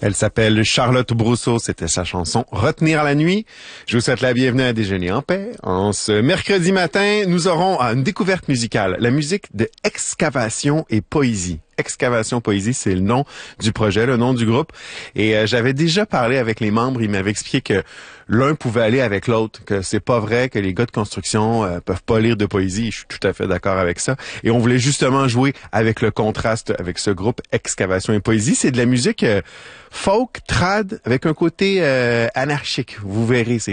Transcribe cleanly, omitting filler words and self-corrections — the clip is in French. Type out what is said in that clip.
Elle s'appelle Charlotte Brousseau, c'était sa chanson « Retenir la nuit ». Je vous souhaite la bienvenue à Déjeuner en paix. En ce mercredi matin, nous aurons une découverte musicale, la musique de Excavation et Poésie. Excavation Poésie, c'est le nom du projet, le nom du groupe. Et j'avais déjà parlé avec les membres, ils m'avaient expliqué que l'un pouvait aller avec l'autre, que c'est pas vrai que les gars de construction peuvent pas lire de poésie. Je suis tout à fait d'accord avec ça. Et on voulait justement jouer avec le contraste avec ce groupe Excavation et Poésie. C'est de la musique folk, trad, avec un côté anarchique. Vous verrez, c'est